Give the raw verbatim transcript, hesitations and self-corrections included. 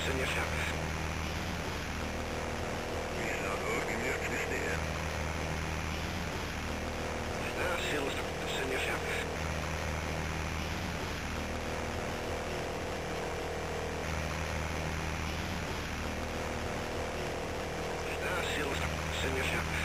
ungefähr. Wieso gucken wir uns nicht näher? Да, силу с ungefähr. Да, силу с ungefähr.